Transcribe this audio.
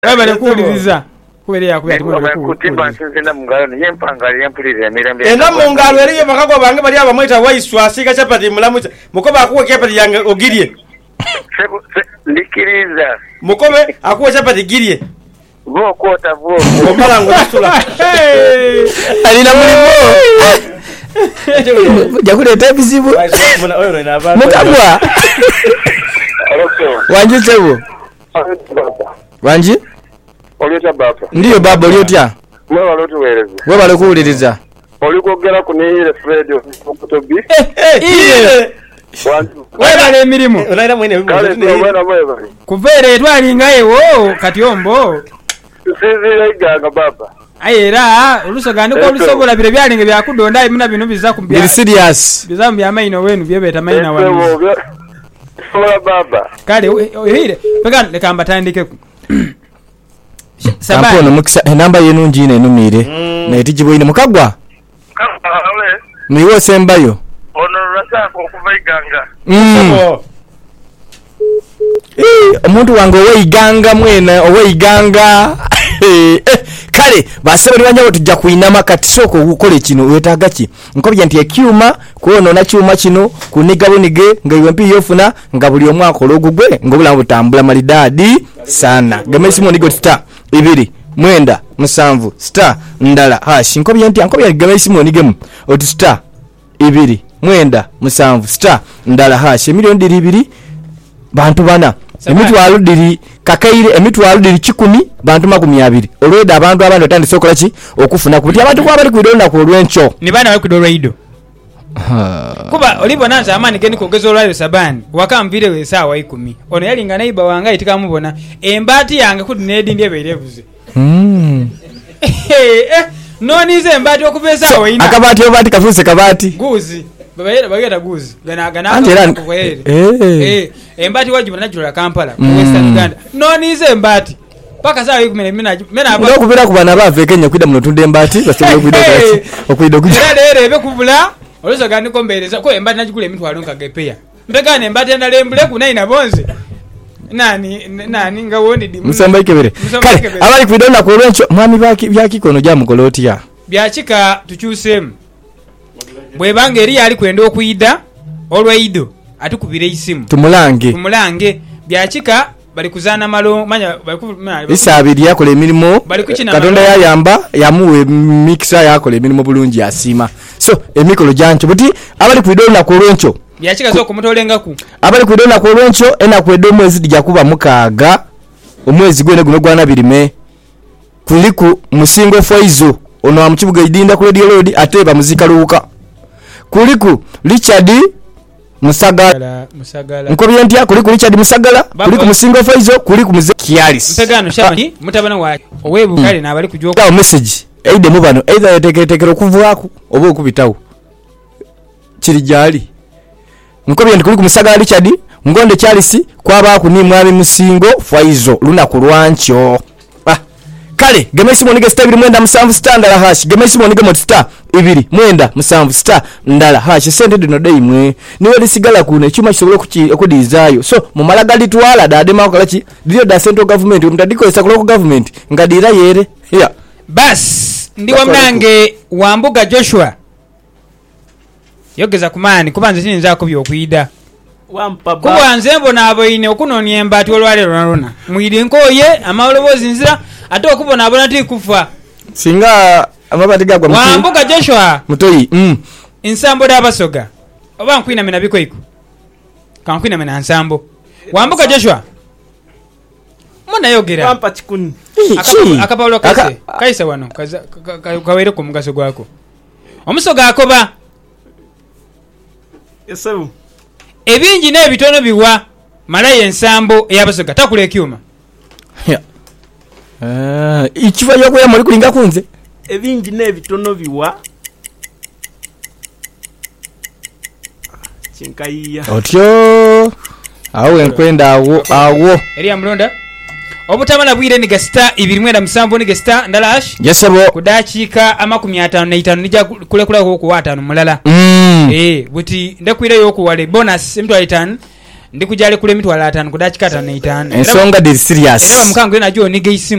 Bale kuuliriza. Kubeera kubati kutimba nsinzina mungalo niye mpangale yampulira emirembe. Ena mungalo eriyo bakagwa bange bali abamwita waiswa asika chapati mulamuza. Mukoba akuwa chapati yange ogirye. Ndikiriza. Mukobe akuwa chapati girye. Vo kota vo. Omalango tusula. Alina mulimo. Jakuleta ebizibu. Mukabwa. Wanji sebo. Wanji? Oliota baba. Ndiyo baba oliotya. Mwe walotu wereza. Wewe bale kuuliriza. Olikogera ku nihire Fred okutobi. Wewe bale emirimu. Unaira mwene Kale mwena mweba. Kuveera etwalinga ewo katyombo. Sizira iganga baba. Ayera olusoga ndiko olusobola bire byalinga byakudonda imuna bino biza kumbya. Biri serious. Biza mbya maino wenu byebeta maina wanu. Sola baba. Kale ohire pega lekamba tandike ku. Sampono mukisa enamba yenu njine numire. Na etijibo ine mukagwa. Kale. Niwo sembayo. Ono rasako okuva iganga. Omuntu wange oweiganga mwena oweiganga. Kale basebe nibanyawo tujja kuinama kati soko ukole kino wetaaga ki nkobya nti ekyuma kuono na kyuma kino kunigabonige nga iwempi yofuna nga buli omwaka ologugwe ngobula butambula malidadi sana gamesi monigo star 2 mwenda musanvu star ndala hash nkobya nti ankobya gamesi monigemu oti star 2 mwenda musanvu star ndala hash milioni 2 bantu bana emitwalo diri kakaire emitwalo diri 10 bantu 20 olweda abantu abandi batandise okola ki okufuna kuti abantu kwa bali kwidonda ku olwencho ni bana bali kudolwaido kuba olibona nza amani geni kogeza olwayo sabani wakamvire we sawa 10 ono yalinga naiba wanga itikamubona embati yange kudi nedindi eberevuze nonize embati okubesa waina akabati obati kafuse kabati guzi bagera guzi gana embati wajibana najula Kampala mu Western Uganda nonize embati paka sawa 10 mena ndo kubera kubana bave Kenya kwida munotunde embati basobola kwida kati okwida kujja ebe kubula olozo gani kombereza ko embati najikule emitwalo nkagepeya mbegane embati ndalembule ku naina bonze nani nga wondi di musamba kebere kale abali kwidona ku lwencho mwami baki byakikono ja mukolotia byachika tukyusemu bwe bange eri ali kwenda okuyida olwaido atukubire isimu tumulange byachika bali kuzana malo manya bali isabiri yakole emilimo katonda yayamba yamuwe mixer yakole emilimo bulungi asima so emikolo jancho buti abali kwidona ku lwencho byachika zo kumutolengaku abali kwidona ku lwencho ena kwedde omwezi dijja kuba mukaaga omwezi gwene guno gwana birime kuliku musingo foizo ono amukibuga idinda ku radio road ateba muzika luuka kuliku Richard Musagala nkobye ntia kuliku Richard Musagala kuliku musingo foizo kuliku Kialis mpegano shamani mutabana wa owebu kale na bali kujoka ka message eide mubano either yateketekero kuvwaku oba okubitawo kirijali nkobye ndi kuliku Musagala Richard ngonde Charles kwaba ku ni mwami musingo foizo luna kulwancho kale gemesi monige star 2 mwenda musanvu star ndala hash gemesi monige mot star 2 mwenda musanvu star ndala hash sente dino day mwe niwe lisigala kuna chuma kisobola okudizayo so mu malagali twala dade makola ki dio da central government mtadiko esa local government ngadira yere bas ndiwa mnange wambuga Joshua yogeza kumani kubanze chini zako byokwida kubanze mbona aboine okunoni embati olwale rona mwidi nkoye amalobozi nzira ate okubona abona ti kufa singa amabati gagwa muti wambuga Joshua mutoyi insambo da basoga oba nkwina mena bikoiko kankwina mena nsambo wambuga Joshua mona yogera pampa chikuni akapaulo kaisa wano kawere ku mugaso gwako omusoga akoba yesu ebingi n'ebitono biwa malaye ensambo eyabasoga takule kyuma ikiva yokuya muri kulinga kunze ebingi n'ebitono biwa chinkaiya otyo awe nkwenda awo Elia Mlonda obutamala bwire ni gasta 2 mwenda musanvu ni gasta ndalash yesebo kudachika ama 505 nija kulekula ko 5 mulala buti ndakwire yoku wale bonus mtu 5 ndikujale kule mtu 5 kudachika 5 ensonga diri serious era mukango ina jo nige isimu